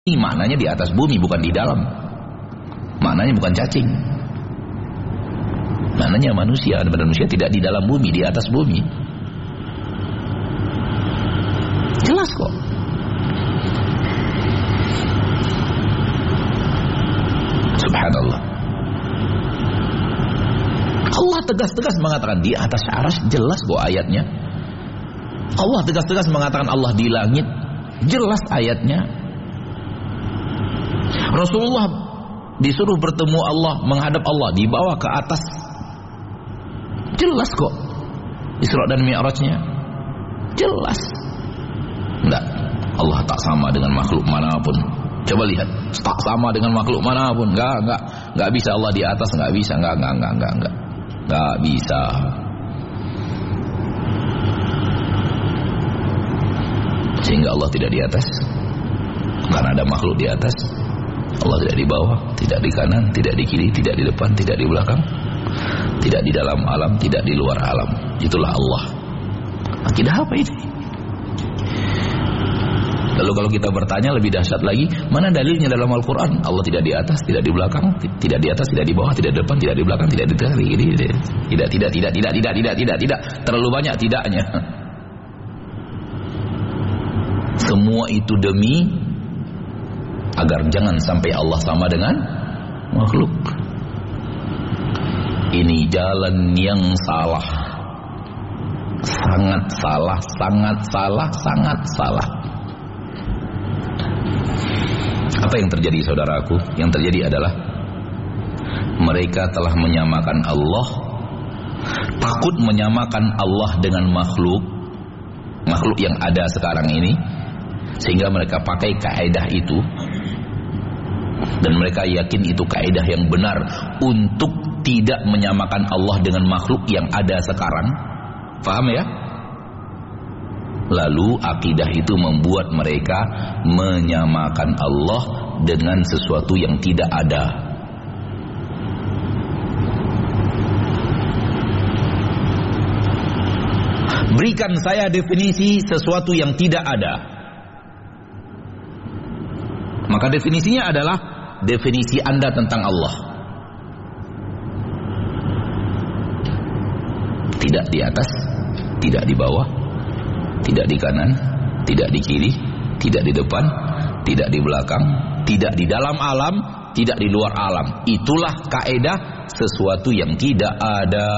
maknanya di atas bumi, bukan di dalam. Maknanya bukan cacing. Maknanya manusia, dan manusia tidak di dalam bumi, di atas bumi. Jelas kok. Subhanallah. Allah tegas-tegas mengatakan di atas arsy, jelas kok ayatnya. Allah tegas-tegas mengatakan Allah di langit, jelas ayatnya. Rasulullah disuruh bertemu Allah, menghadap Allah, dibawa ke atas, jelas kok. Isra dan Mi'rajnya jelas. Enggak, Allah tak sama dengan makhluk manapun. Coba lihat, tak sama dengan makhluk manapun. Enggak bisa Allah di atas, enggak bisa, enggak bisa. Sehingga Allah tidak di atas, karena ada makhluk di atas. Allah tidak di bawah, tidak di kanan, tidak di kiri, tidak di depan, tidak di belakang, tidak di dalam alam, tidak di luar alam. Itulah Allah. Akidah apa ini? Lalu kalau kita bertanya lebih dahsyat lagi, mana dalilnya dalam Al-Quran? Allah tidak di atas, tidak di belakang, tidak di atas, tidak di bawah, tidak di depan, tidak di belakang, tidak di kiri. Tidak. Terlalu banyak tidaknya. Semua itu demi agar jangan sampai Allah sama dengan makhluk. Ini jalan yang salah. Sangat salah, sangat salah, sangat salah. Apa yang terjadi, saudaraku? Yang terjadi adalah mereka telah menyamakan Allah, takut menyamakan Allah dengan makhluk yang ada sekarang ini, sehingga mereka pakai kaidah itu, dan mereka yakin itu kaidah yang benar untuk tidak menyamakan Allah dengan makhluk yang ada sekarang. Paham ya? Lalu akidah itu membuat mereka menyamakan Allah dengan sesuatu yang tidak ada. Berikan saya definisi sesuatu yang tidak ada. Maka definisinya adalah definisi Anda tentang Allah. Tidak di atas, tidak di bawah, tidak di kanan, tidak di kiri, tidak di depan, tidak di belakang, tidak di dalam alam, tidak di luar alam. Itulah kaidah sesuatu yang tidak ada.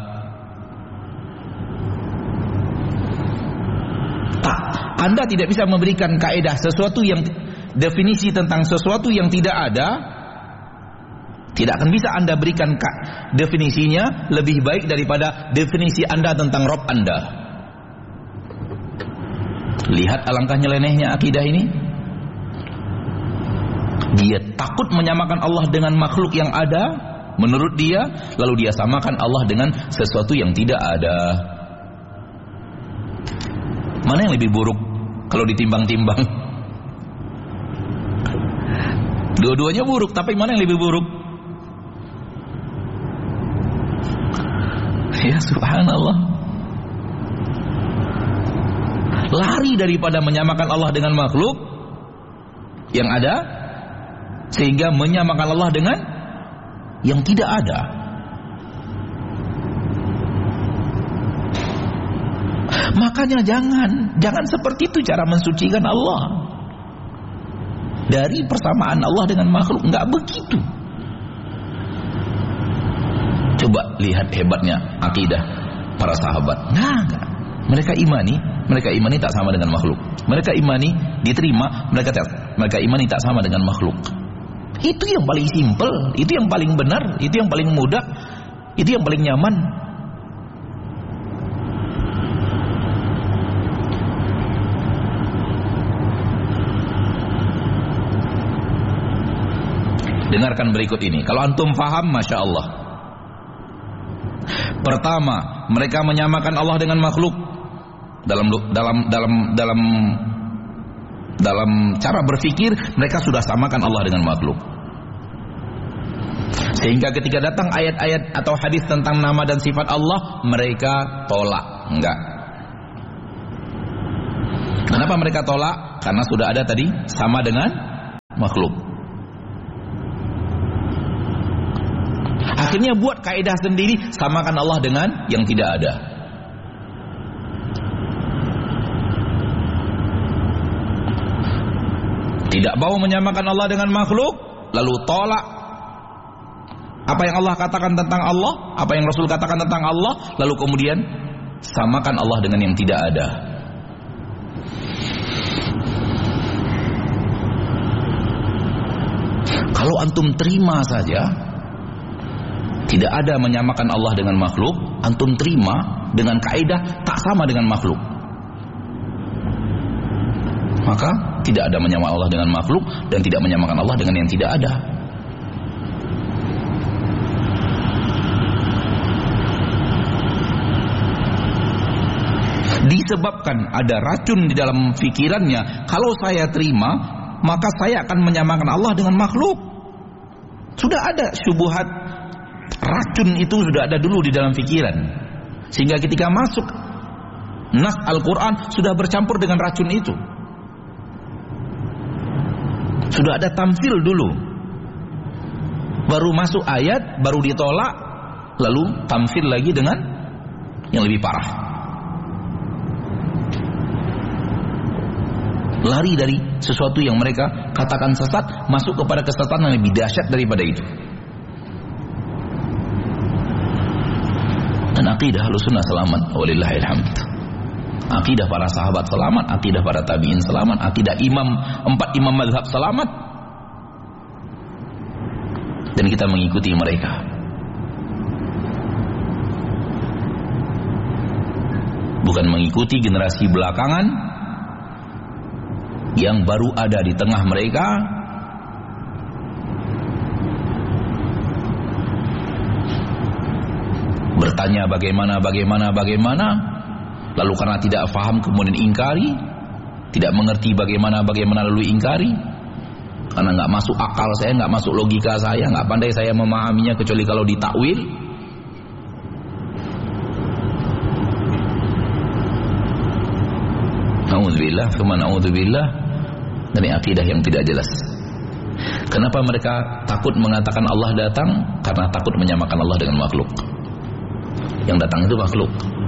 Anda tidak bisa memberikan kaidah sesuatu yang definisi tentang sesuatu yang tidak ada. Tidak akan bisa Anda berikan definisinya lebih baik daripada definisi Anda tentang Rabb Anda. Lihat alangkah nyelenehnya akidah ini. Dia takut menyamakan Allah dengan makhluk yang ada menurut dia, lalu dia samakan Allah dengan sesuatu yang tidak ada. Mana yang lebih buruk kalau ditimbang-timbang? Dua-duanya buruk, tapi mana yang lebih buruk? Ya subhanallah. Lari daripada menyamakan Allah dengan makhluk yang ada, sehingga menyamakan Allah dengan yang tidak ada. Makanya jangan seperti itu cara mensucikan Allah. Dari persamaan Allah dengan makhluk, enggak begitu. Coba lihat hebatnya akidah para sahabat. Enggak. Mereka imani tak sama dengan makhluk. Mereka imani diterima, mereka imani tak sama dengan makhluk. Itu yang paling simpel, itu yang paling benar, itu yang paling mudah, itu yang paling nyaman. Dengarkan berikut ini. Kalau antum faham, masya Allah. Pertama, mereka menyamakan Allah dengan makhluk dalam cara berpikir. Mereka sudah samakan Allah dengan makhluk, sehingga ketika datang ayat-ayat atau hadis tentang nama dan sifat Allah, mereka tolak. Enggak. Kenapa mereka tolak? Karena sudah ada tadi sama dengan makhluk. Akhirnya buat kaidah sendiri, samakan Allah dengan yang tidak ada. Tidak mau menyamakan Allah dengan makhluk, lalu tolak apa yang Allah katakan tentang Allah, apa yang Rasul katakan tentang Allah, lalu kemudian samakan Allah dengan yang tidak ada. Kalau antum terima saja tidak ada menyamakan Allah dengan makhluk, antum terima dengan kaidah tak sama dengan makhluk, maka tidak ada menyamakan Allah dengan makhluk dan tidak menyamakan Allah dengan yang tidak ada. Disebabkan ada racun di dalam fikirannya, kalau saya terima maka saya akan menyamakan Allah dengan makhluk. Sudah ada syubhat, racun itu sudah ada dulu di dalam fikiran, sehingga ketika masuk nas Al-Quran sudah bercampur dengan racun itu. Sudah ada tamsil dulu, baru masuk ayat, baru ditolak, lalu tamsil lagi dengan yang lebih parah. Lari dari sesuatu yang mereka katakan sesat, masuk kepada kesesatan yang lebih dahsyat daripada itu. Dan akidah Ahlussunnah selamat, walillahil hamd. Akidah para sahabat selamat, akidah para tabi'in selamat, akidah empat imam mazhab selamat. Dan kita mengikuti mereka. Bukan mengikuti generasi belakangan yang baru ada di tengah mereka, bertanya bagaimana, lalu karena tidak faham kemudian ingkari, tidak mengerti bagaimana lalu ingkari, karena nggak masuk akal saya, nggak masuk logika saya, nggak pandai saya memahaminya kecuali kalau ditakwil. Na'udzubillah dari akidah yang tidak jelas. Kenapa mereka takut mengatakan Allah datang? Karena takut menyamakan Allah dengan makhluk. Yang datang itu makhluk.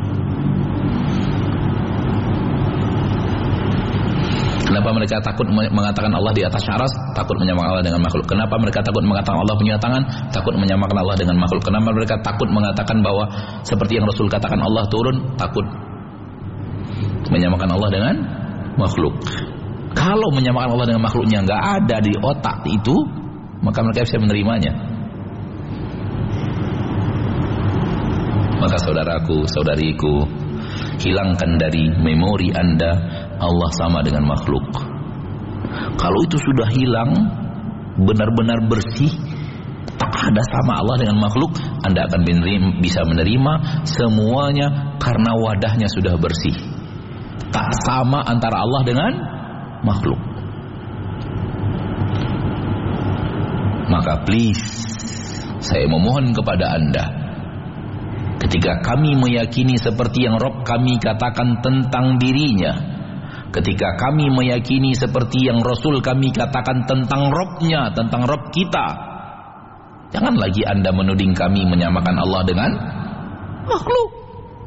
Kenapa mereka takut mengatakan Allah di atas arsy? Takut menyamakan Allah dengan makhluk. Kenapa mereka takut mengatakan Allah punya tangan? Takut menyamakan Allah dengan makhluk. Kenapa mereka takut mengatakan bahwa seperti yang Rasul katakan Allah turun? Takut menyamakan Allah dengan makhluk. Kalau menyamakan Allah dengan makhluknya nggak ada di otak itu, maka mereka bisa menerimanya. Maka saudaraku, saudariku, hilangkan dari memori Anda Allah sama dengan makhluk. Kalau itu sudah hilang, benar-benar bersih, tak ada sama Allah dengan makhluk, Anda akan bisa menerima semuanya karena wadahnya sudah bersih. Tak sama antara Allah dengan makhluk. Maka please, saya memohon kepada Anda, ketika kami meyakini seperti yang Rabb kami katakan tentang dirinya, ketika kami meyakini seperti yang Rasul kami katakan tentang Rabb-nya, tentang Rabb kita, jangan lagi Anda menuding kami menyamakan Allah dengan makhluk.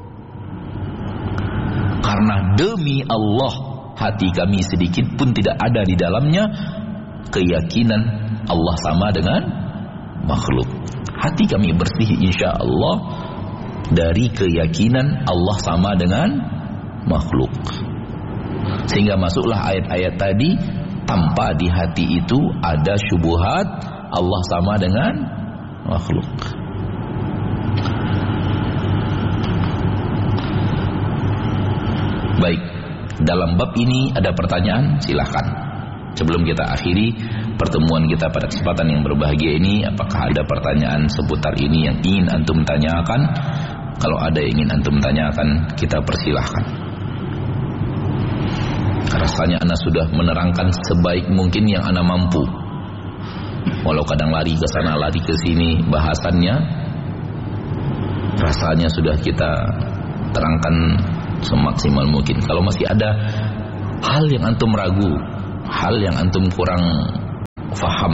Karena demi Allah, hati kami sedikit pun tidak ada di dalamnya keyakinan Allah sama dengan makhluk. Hati kami bersih insya Allah dari keyakinan Allah sama dengan makhluk. Sehingga masuklah ayat-ayat tadi, tanpa di hati itu ada syubhat Allah sama dengan makhluk. Baik, dalam bab ini ada pertanyaan, silahkan. Sebelum kita akhiri pertemuan kita pada kesempatan yang berbahagia ini, apakah ada pertanyaan seputar ini yang ingin antum tanyakan? Kalau ada yang ingin antum tanyakan, kita persilahkan. Rasanya ana sudah menerangkan sebaik mungkin yang ana mampu. Walau kadang lari ke sana, lari ke sini bahasannya, rasanya sudah kita terangkan semaksimal mungkin. Kalau masih ada hal yang antum ragu, hal yang antum kurang faham.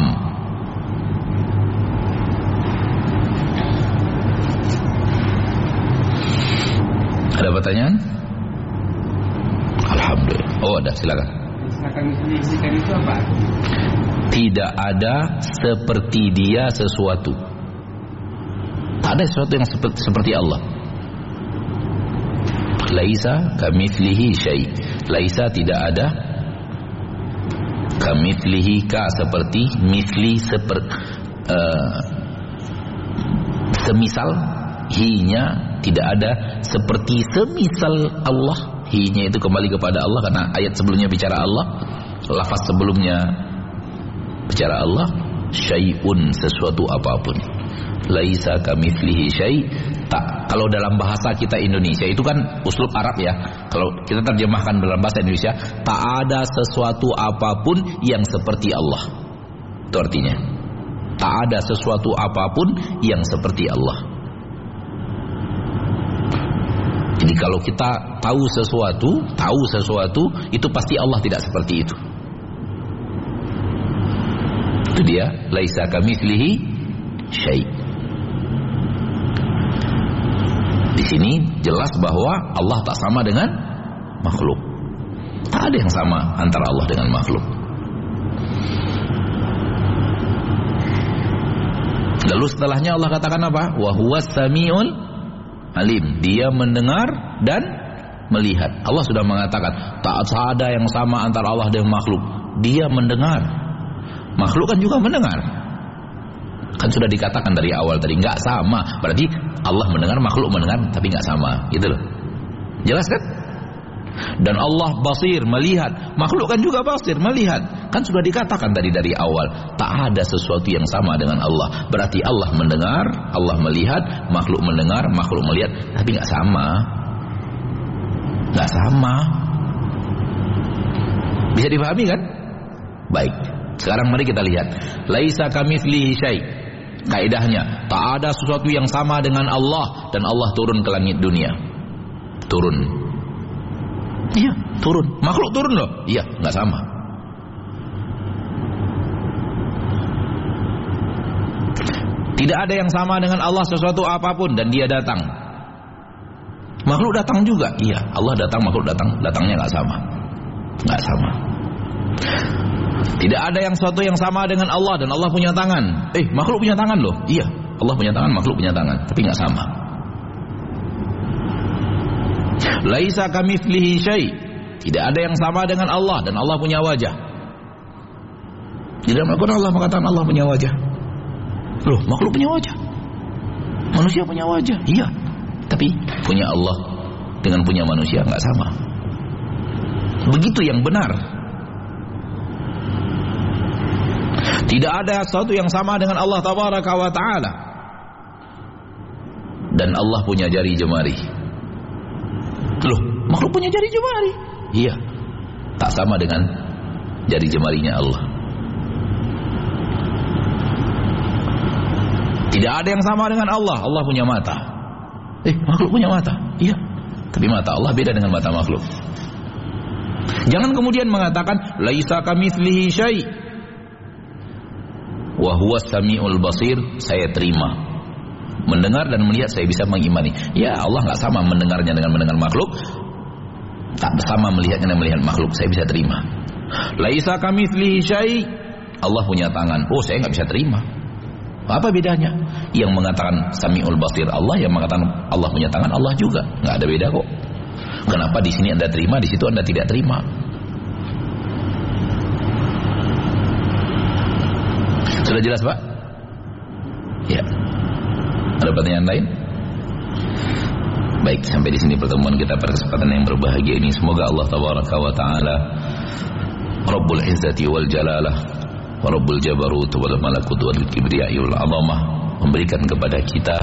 Ada pertanyaan? Alhamdulillah. Oh, ada, silakan. Silakan itu apa? Tidak ada seperti dia sesuatu. Tak ada sesuatu yang seperti Allah. Laisa kamitslihi syai'. Laisa tidak ada. Kamitslihi ka seperti, mithli semisal, hinya tidak ada seperti semisal Allah. Hinya itu kembali kepada Allah karena ayat sebelumnya bicara Allah, lafaz sebelumnya bicara Allah. Syai'un, sesuatu apapun. Laisa kamitslihi syai'. Tak, kalau dalam bahasa kita Indonesia itu kan uslub Arab ya. Kalau kita terjemahkan dalam bahasa Indonesia, tak ada sesuatu apapun yang seperti Allah. Itu artinya. Tak ada sesuatu apapun yang seperti Allah. Jadi kalau kita tahu sesuatu itu pasti Allah tidak seperti itu. Itu dia, laisa kamitslihi syai'. Di sini jelas bahwa Allah tak sama dengan makhluk. Tak ada yang sama antara Allah dengan makhluk. Lalu setelahnya Allah katakan apa? Wa huwas samiul alim. Dia mendengar dan melihat. Allah sudah mengatakan tak ada yang sama antara Allah dengan makhluk. Dia mendengar. Makhluk kan juga mendengar. Kan sudah dikatakan dari awal tadi nggak sama. Berarti Allah mendengar, makhluk mendengar, tapi nggak sama, gitu loh. Jelas kan? Dan Allah basir, melihat. Makhluk kan juga basir, melihat. Kan sudah dikatakan tadi dari awal, tak ada sesuatu yang sama dengan Allah. Berarti Allah mendengar, Allah melihat, makhluk mendengar, makhluk melihat, tapi nggak sama. Nggak sama. Bisa dipahami kan? Baik. Sekarang mari kita lihat. Laisa kamitslihi syai'. Kaidahnya, tak ada sesuatu yang sama dengan Allah, dan Allah turun ke langit dunia. Turun. Iya, turun. Makhluk turun loh. Iya, nggak sama. Tidak ada yang sama dengan Allah sesuatu apapun, dan dia datang. Makhluk datang juga. Iya, Allah datang, makhluk datang. Datangnya nggak sama. Nggak sama. Tidak ada yang sesuatu yang sama dengan Allah, dan Allah punya tangan. Makhluk punya tangan loh. Iya, Allah punya tangan, makhluk punya tangan, tapi nggak sama. Laisa kamitslihi syai'. Tidak ada yang sama dengan Allah, dan Allah punya wajah. Di dalam Al-Quran Allah mengatakan Allah punya wajah. Loh, makhluk punya wajah, manusia punya wajah. Iya, tapi punya Allah dengan punya manusia nggak sama. Begitu yang benar. Tidak ada sesuatu yang sama dengan Allah tabaraka wa ta'ala. Dan Allah punya jari jemari. Loh, makhluk punya jari jemari? Iya, tak sama dengan jari jemarinya Allah. Tidak ada yang sama dengan Allah. Allah punya mata. Makhluk punya mata? Iya, tapi mata Allah beda dengan mata makhluk. Jangan kemudian mengatakan laisa kamitslihi syai'. Wa huwas samiul basir. Saya terima. Mendengar dan melihat saya bisa mengimani. Ya, Allah nggak sama mendengarnya dengan mendengar makhluk. Tak sama melihatnya dengan melihat makhluk. Saya bisa terima. Laisa kamitslihi syai'. Allah punya tangan. Oh, saya nggak bisa terima. Apa bedanya? Yang mengatakan samiul basir Allah, yang mengatakan Allah punya tangan Allah juga. Nggak ada beda kok. Kenapa di sini Anda terima, di situ Anda tidak terima? Sudah jelas, Pak? Ya. Ada pertanyaan lain? Baik, sampai di sini pertemuan kita pada kesempatan yang berbahagia ini. Semoga Allah tabaraka wa taala Rabbul Izzati wal Jalalah wa Rabbul Jabarut wal Malakut wal Kibriyai wal Azamah memberikan kepada kita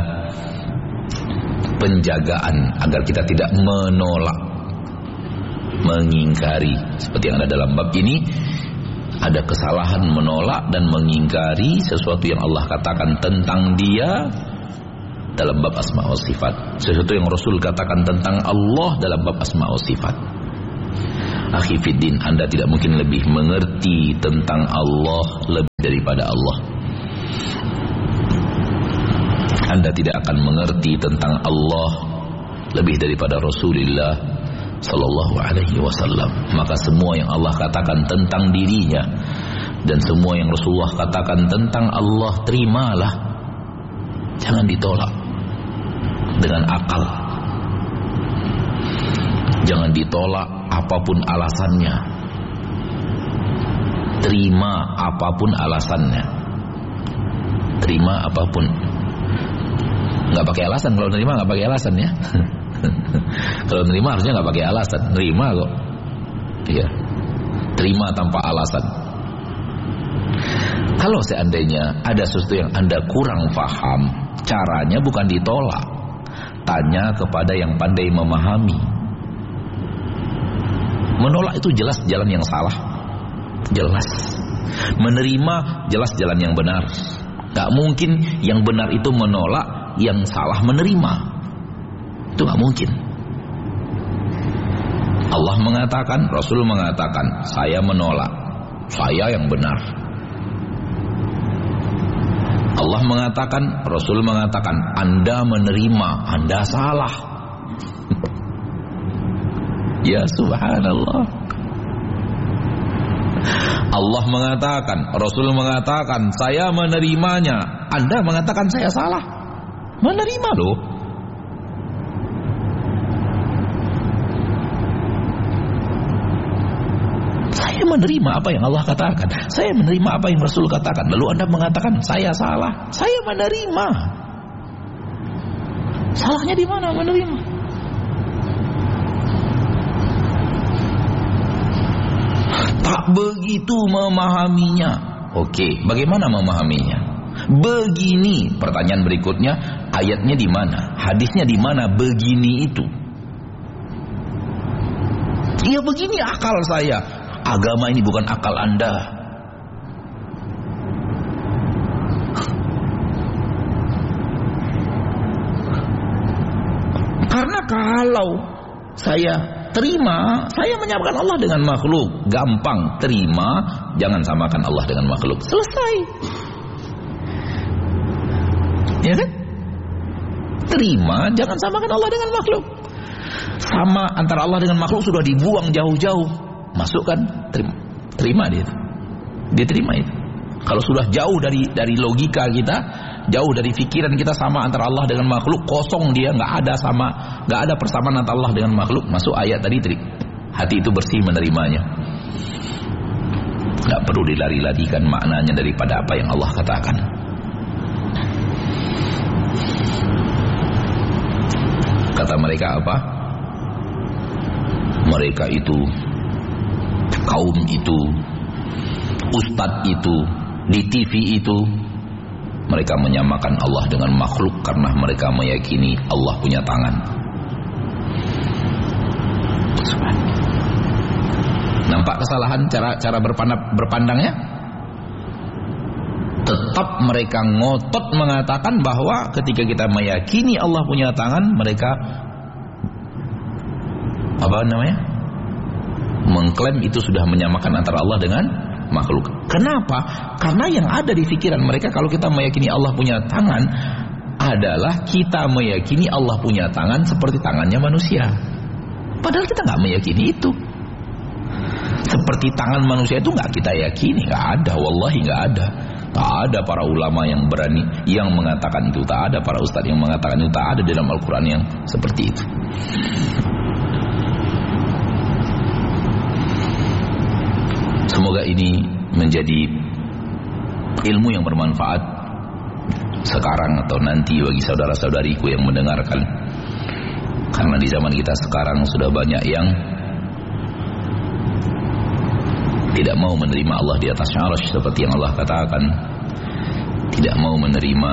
penjagaan agar kita tidak menolak, mengingkari. Seperti yang ada dalam bab ini, ada kesalahan menolak dan mengingkari sesuatu yang Allah katakan tentang Dia dalam bab asma wa sifat, sesuatu yang Rasul katakan tentang Allah dalam bab asma wa sifat. Akhi fiddin, Anda tidak mungkin lebih mengerti tentang Allah lebih dari daripada Allah. Anda tidak akan mengerti tentang Allah lebih daripada Rasulullah sallallahu alaihi wasallam. Maka semua yang Allah katakan tentang dirinya dan semua yang Rasulullah katakan tentang Allah, terimalah. Jangan ditolak dengan akal. Jangan ditolak apapun alasannya. Terima apapun alasannya. Terima apapun. Nggak pakai alasan. Kalau nerima nggak pakai alasan ya. Kalau nerima harusnya nggak pakai alasan. Nerima kok. Iya. Terima tanpa alasan. Kalau seandainya ada sesuatu yang Anda kurang paham, caranya bukan ditolak. Tanya kepada yang pandai memahami. Menolak itu jelas jalan yang salah. Jelas. Menerima jelas jalan yang benar. Gak mungkin yang benar itu menolak, yang salah menerima. Itu gak mungkin. Allah mengatakan, Rasul mengatakan, saya menolak, saya yang benar. Allah mengatakan, Rasul mengatakan, Anda menerima, Anda salah. Ya subhanallah. Allah mengatakan, Rasul mengatakan, saya menerimanya, Anda mengatakan saya salah. Menerima loh. Saya menerima apa yang Allah katakan, saya menerima apa yang Rasul katakan. Lalu Anda mengatakan saya salah. Saya menerima. Salahnya di mana menerima? Tak begitu memahaminya. Oke, bagaimana memahaminya? Begini, pertanyaan berikutnya, ayatnya di mana? Hadisnya di mana? Begini itu. Ya begini akal saya. Agama ini bukan akal Anda. Karena kalau saya terima, saya menyamakan Allah dengan makhluk. Gampang, terima, jangan samakan Allah dengan makhluk. Selesai. Ya kan? Terima, jangan samakan Allah dengan makhluk. Sama antara Allah dengan makhluk sudah dibuang jauh-jauh. Masukkan, terima dia. Dia terima itu. Kalau sudah jauh dari logika kita, jauh dari pikiran kita, sama antara Allah dengan makhluk, kosong dia, nggak ada persamaan antara Allah dengan makhluk. Masuk ayat tadi, hati itu bersih menerimanya. Nggak perlu dilari-larikan maknanya daripada apa yang Allah katakan. Kata mereka apa? Mereka itu, kaum itu, ustadz itu, di TV itu, mereka menyamakan Allah dengan makhluk karena mereka meyakini Allah punya tangan. Nampak kesalahan cara berpandangnya? Tetap mereka ngotot mengatakan bahwa ketika kita meyakini Allah punya tangan, mereka mengklaim itu sudah menyamakan antara Allah dengan makhluk. Kenapa? Karena yang ada di pikiran mereka kalau kita meyakini Allah punya tangan adalah kita meyakini Allah punya tangan seperti tangannya manusia. Padahal kita nggak meyakini itu. Seperti tangan manusia itu nggak kita yakini, nggak ada, wallahi nggak ada. Tak ada para ulama yang berani yang mengatakan itu, tak ada para ustadz yang mengatakan itu, tak ada dalam Al-Quran yang seperti itu. Semoga ini menjadi ilmu yang bermanfaat sekarang atau nanti bagi saudara-saudariku yang mendengarkan. Karena di zaman kita sekarang sudah banyak yang tidak mau menerima Allah di atas arsy seperti yang Allah katakan, tidak mau menerima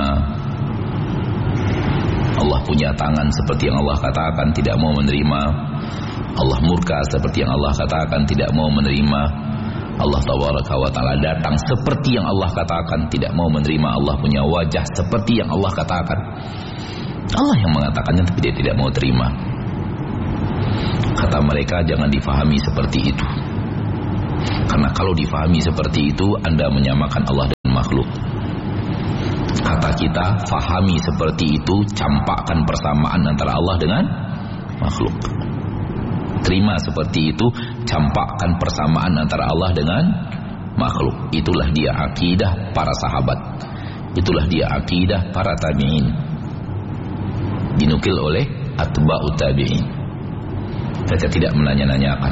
Allah punya tangan seperti yang Allah katakan, tidak mau menerima Allah murka seperti yang Allah katakan, tidak mau menerima Allah tabaraka wa ta'ala datang seperti yang Allah katakan, tidak mau menerima Allah punya wajah seperti yang Allah katakan. Allah yang mengatakannya tapi dia tidak mau terima. Kata mereka jangan difahami seperti itu. Karena kalau difahami seperti itu, Anda menyamakan Allah dengan makhluk. Kata kita, fahami seperti itu, campakkan persamaan antara Allah dengan makhluk. Terima seperti itu, campakkan persamaan antara Allah dengan makhluk. Itulah dia akidah para sahabat. Itulah dia akidah para tabi'in. Dinukil oleh atba'ut tabi'in. Mereka tidak menanya-nanyakan.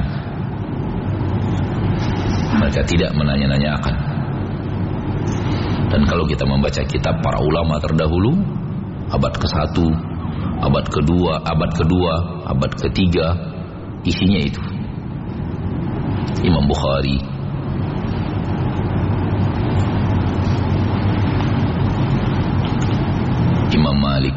Mereka tidak menanya-nanyakan. Dan kalau kita membaca kitab para ulama terdahulu, abad ke-1, abad ke-2, abad ke-3, isinya itu. Imam Bukhari, Imam Malik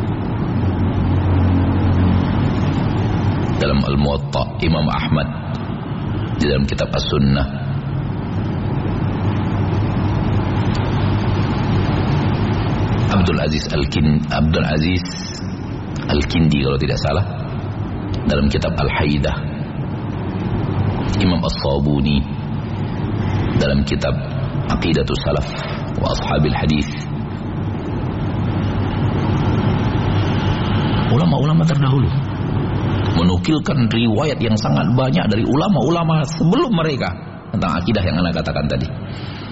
dalam Al-Muwatta, Imam Ahmad di dalam kitab As-Sunnah, Abdul Aziz Al-Kindi kalau tidak salah dalam kitab Al-Haidah, Imam As-Sabuni dalam kitab Aqidatus Salaf wa Ashabil Hadith. Ulama-ulama terdahulu menukilkan riwayat yang sangat banyak dari ulama-ulama sebelum mereka tentang akidah yang Anda katakan tadi.